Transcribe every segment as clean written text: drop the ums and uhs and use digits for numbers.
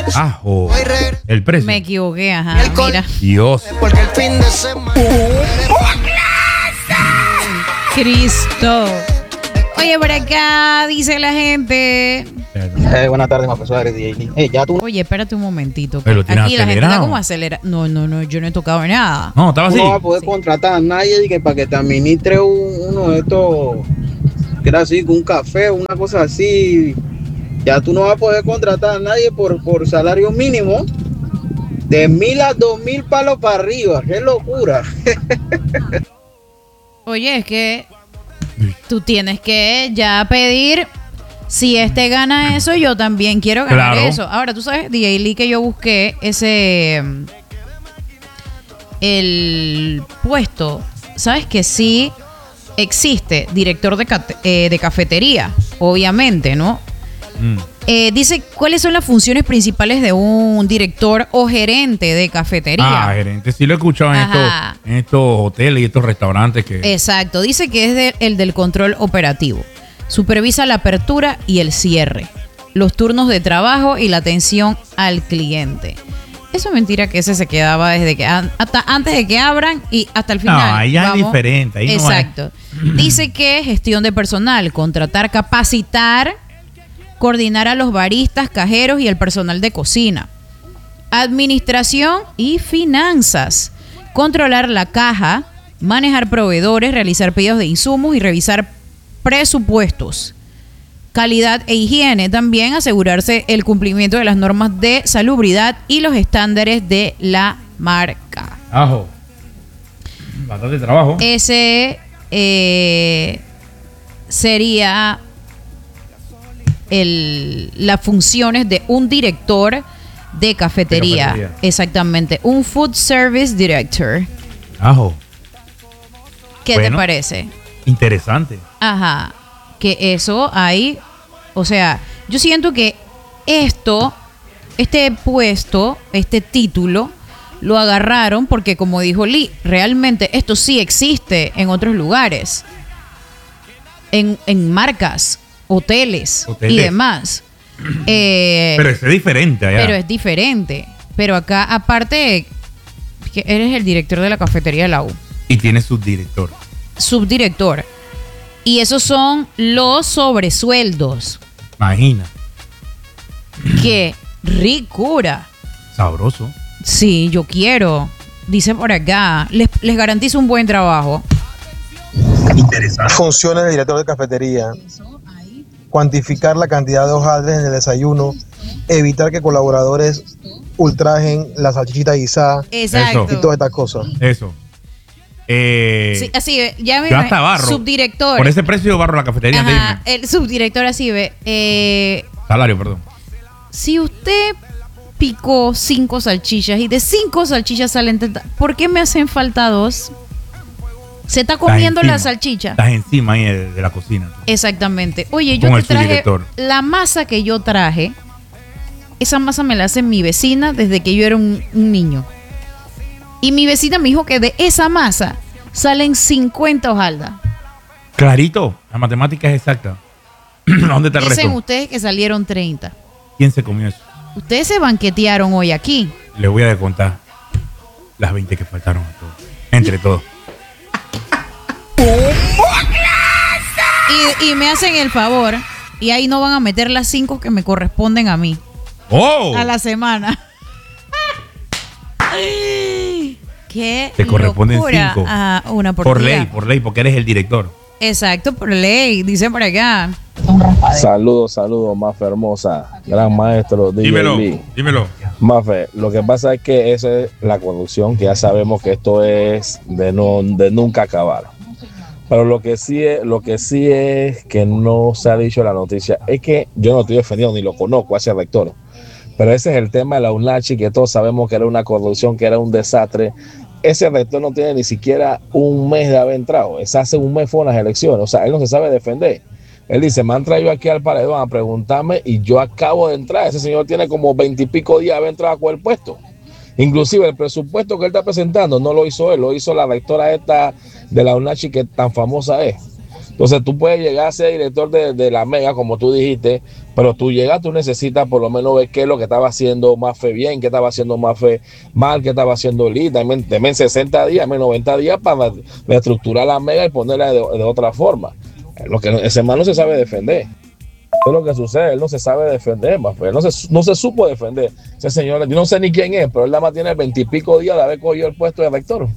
Ajo. El precio. Me equivoqué, ajá. Mira. Dios. Porque el fin de semana. Cristo. Oye, por acá dice la gente. Buenas tardes, profesor. Ya tú Oye, espérate un momentito. Pero lo tienes aquí la gente acelerado. está como acelera. No, yo no he tocado nada. No, estaba así. no vas a poder contratar a nadie que para que te administre uno de estos, que era así, un café, una cosa así. Ya tú no vas a poder contratar a nadie por salario mínimo. De 1,000 a 2,000 palos para arriba. ¡Qué locura! Oye, es que tú tienes que ya pedir. Si este gana eso, yo también quiero ganar Claro. eso. Ahora, tú sabes, DJ Lee, que yo busqué el puesto. ¿Sabes que sí existe director de cafetería? Obviamente, ¿no? Dice, ¿cuáles son las funciones principales de un director o gerente de cafetería? Gerente. Sí lo he escuchado Ajá. en estos hoteles y estos restaurantes que... Exacto, dice que es el del control operativo. Supervisa la apertura y el cierre, los turnos de trabajo y la atención al cliente. Eso es mentira que ese se quedaba desde que hasta antes de que abran y hasta el final. No, ahí ya es diferente. Ahí exacto. Dice que gestión de personal, contratar, capacitar, coordinar a los baristas, cajeros y el personal de cocina. Administración y finanzas, controlar la caja, manejar proveedores, realizar pedidos de insumos y revisar presupuestos. Calidad e higiene, también asegurarse el cumplimiento de las normas de salubridad y los estándares de la marca. Ajo. Bastante trabajo. Ese sería las funciones de un director de cafetería. Exactamente, un food service director. Ajo. ¿Qué te parece? Interesante. Ajá, que eso hay, o sea, yo siento que este puesto, este título, lo agarraron porque, como dijo Lee, realmente esto sí existe en otros lugares, en marcas, hoteles y demás. Pero es diferente allá. Pero es diferente. Pero acá, aparte, que eres el director de la cafetería de la U. Y tiene subdirector. Subdirector. Y esos son los sobresueldos. Imagina. ¡Qué ricura! Sabroso. Sí, yo quiero. Dice por acá, les garantizo un buen trabajo. Interesante. Funciones de director de cafetería: cuantificar la cantidad de hojaldres en el desayuno, evitar que colaboradores ultrajen la salchichita guisada. Exacto. Y todas estas cosas. Eso. Sí, así ve, ya me yo hasta barro. Subdirector. Por ese precio yo barro la cafetería. Ajá, el subdirector así ve. Salario, perdón. Si usted picó 5 salchichas y de 5 salchichas salen 30, ¿por qué me hacen falta 2? Se está comiendo la salchicha. Estás encima ahí de la cocina. Exactamente. Oye, yo te traje la masa que yo traje. Esa masa me la hace mi vecina desde que yo era un niño. Y mi vecina me dijo que de esa masa salen 50 hojaldas. Clarito, la matemática es exacta. ¿Dónde está el resto? Dicen ustedes que salieron 30. ¿Quién se comió eso? Ustedes se banquetearon hoy aquí. Les voy a descontar las 20 que faltaron a todos. Entre todos. Y me hacen el favor. Y ahí no van a meter las 5 que me corresponden a mí. ¡Oh! A la semana. ¡Qué Te corresponden 5. Ah, una por día. Por ley, porque eres el director. Exacto, por ley. Dice por acá. Saludos, Mafe hermosa. Gran maestro. Dímelo. Mafe, lo que pasa es que esa es la corrupción, que ya sabemos que esto es de nunca acabar. Pero lo que sí es que no se ha dicho en la noticia es que yo no estoy defendiendo ni lo conozco a ese rector. Pero ese es el tema de la UNACHI, que todos sabemos que era una corrupción, que era un desastre. Ese rector no tiene ni siquiera un mes de haber entrado. Hace un mes fueron las elecciones. O sea, él no se sabe defender. Él dice, me han traído aquí al paredón a preguntarme y yo acabo de entrar. Ese señor tiene como 20 y pico días de haber entrado con el puesto. Inclusive el presupuesto que él está presentando no lo hizo él, lo hizo la rectora esta de la UNACHI, que tan famosa es. Entonces tú puedes llegar a ser director de la Mega, como tú dijiste, Pero tú llegas, tú necesitas por lo menos ver qué es lo que estaba haciendo Mafe bien, qué estaba haciendo Mafe mal, qué estaba haciendo Lee. Deme 60 días, dame 90 días para reestructurar la mega y ponerla de otra forma. Lo que ese man no se sabe defender. Eso es lo que sucede, él no se sabe defender, Mafe. Él no se supo defender. Ese señor, yo no sé ni quién es, pero él nada más tiene 20 y pico días de haber cogido el puesto de rector.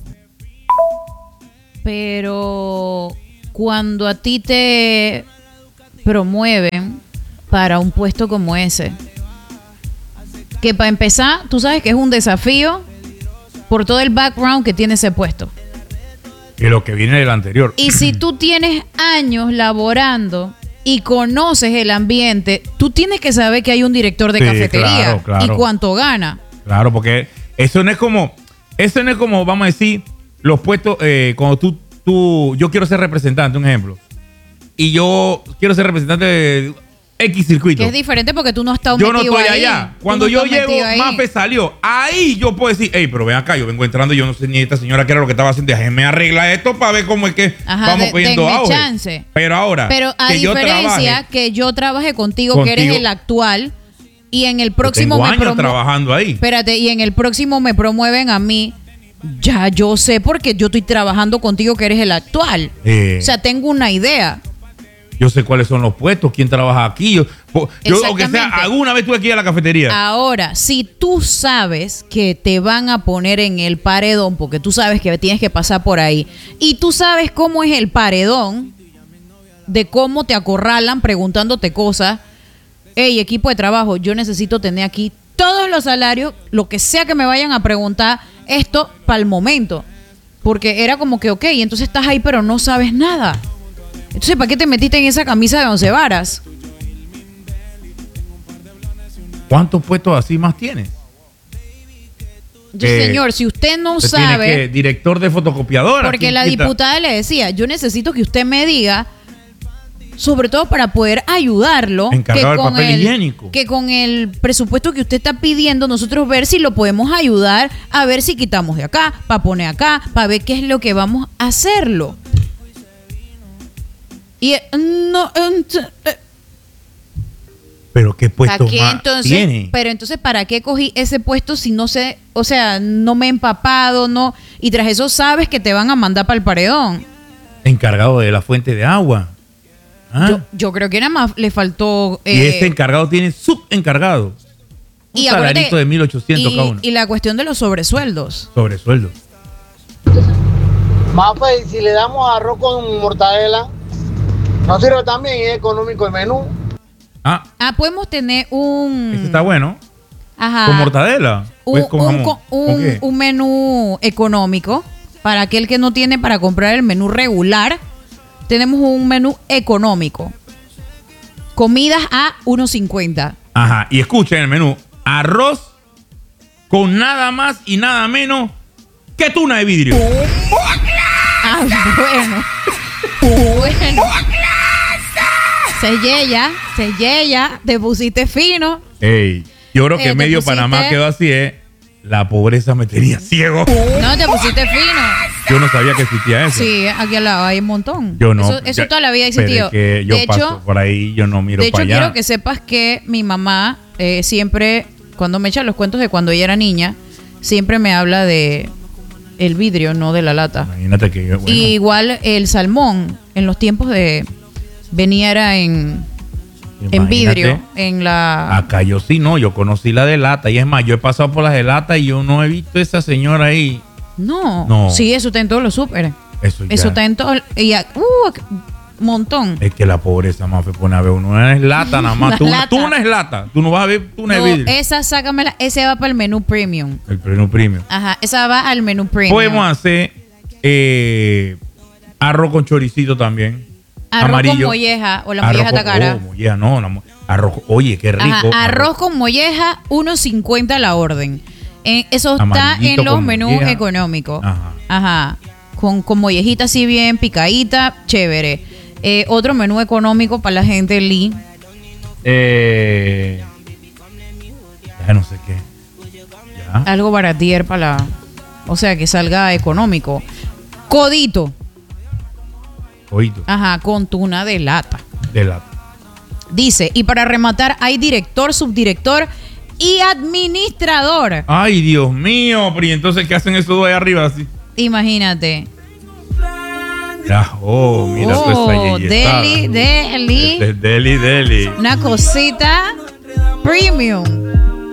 Pero cuando a ti te promueven para un puesto como ese, que para empezar, tú sabes que es un desafío por todo el background que tiene ese puesto. Y lo que viene del anterior. Y si tú tienes años laborando y conoces el ambiente, tú tienes que saber que hay un director de cafetería claro. y cuánto gana. Claro, porque eso no es como, vamos a decir, los puestos, cuando yo quiero ser representante, un ejemplo, y yo quiero ser representante de X circuito. Que es diferente porque tú no has estado yo metido no estoy ahí. allá. Cuando yo llego, Mafe salió. Ahí yo puedo decir, hey, pero ven acá, yo vengo entrando y yo no sé ni esta señora qué era lo que estaba haciendo. Déjeme arreglar esto para ver cómo es que vamos cogiendo auge. Chance. Pero ahora, pero a diferencia que yo trabaje contigo, que eres el actual, y en el próximo tengo años trabajando ahí. Espérate, y en el próximo me promueven a mí. Ya yo sé porque yo estoy trabajando contigo que eres el actual. O sea, tengo una idea. Yo sé cuáles son los puestos, quién trabaja aquí. Yo aunque sea, alguna vez estuve aquí a la cafetería. Ahora, si tú sabes que te van a poner en el paredón, porque tú sabes que tienes que pasar por ahí, y tú sabes cómo es el paredón, de cómo te acorralan preguntándote cosas, hey, equipo de trabajo, yo necesito tener aquí todos los salarios, lo que sea que me vayan a preguntar, esto para el momento. Porque era como que, ok, entonces estás ahí pero no sabes nada. Entonces, ¿para qué te metiste en esa camisa de 11 varas? ¿Cuántos puestos así más tienes? Señor, si usted no sabe... Director de fotocopiadora. Porque la diputada le decía, yo necesito que usted me diga, sobre todo para poder ayudarlo, encargado del papel higiénico, que con el presupuesto que usted está pidiendo, nosotros ver si lo podemos ayudar, a ver si quitamos de acá, para poner acá, para ver qué es lo que vamos a hacerlo. Y pero qué puesto más entonces, tiene. Pero entonces, ¿para qué cogí ese puesto si no sé, o sea, no me he empapado, no, y tras eso sabes que te van a mandar para el paredón? Encargado de la fuente de agua. ¿Ah? Yo creo que nada más le faltó... y este encargado tiene subencargado. Un salarito de 1.800 cada uno. Y la cuestión de los sobresueldos. Sobresueldos. Mafe, si le damos arroz con mortadela, ¿no sirve también? ¿Es económico el menú? Podemos tener un... Este está bueno. Ajá. ¿Con mortadela? Un menú económico. Para aquel que no tiene para comprar el menú regular, tenemos un menú económico. Comidas a 1.50. Ajá. Y escuchen el menú. Arroz con nada más y nada menos que tuna de vidrio. Bueno. Se yella, te pusiste fino. Ey, yo creo que medio Panamá quedó así, la pobreza me tenía ciego. No, te pusiste fino. Yo no sabía que existía eso. Sí, aquí al lado hay un montón. Yo no. Eso toda la vida ha existido. Que yo paso por ahí, yo no miro para allá. De hecho, quiero que sepas que mi mamá siempre, cuando me echa los cuentos de cuando ella era niña, siempre me habla de el vidrio, no de la lata. Imagínate que bueno. Y igual el salmón, en los tiempos de... Venía era en vidrio, en la... Acá yo sí, no, yo conocí la de lata. Y es más, yo he pasado por las de lata y yo no he visto esa señora ahí. No. Sí, eso está en todos los súper. Eso está en todo... montón. Es que la pobreza más se pone a ver. Uno es lata nada más. Tú no es lata. Tú no vas a ver tuna de vidrio. Esa, sácamela. Ese va para el menú premium. El menú premium. Ajá, esa va al menú premium. Podemos hacer arroz con choricito también. Arroz amarillo. Con molleja o la molleja tacara. Molleja, no. Arroz, oye, qué rico. Ajá, arroz con molleja, 1.50 la orden. Eso está en los menús económicos. Ajá. Con mollejita así bien picadita, chévere. Otro menú económico para la gente Lee. Ya no sé qué. ¿Ya? Algo baratier para la... O sea, que salga económico. Codito. Codito. Ajá, con tuna de lata. De lata. Dice, y para rematar, hay director, subdirector y administrador. Ay, Dios mío, pero ¿y entonces qué hacen esos dos ahí arriba así? Imagínate. Ya, mira toda esa yeyesada. Deli. Este es Deli. Una cosita premium.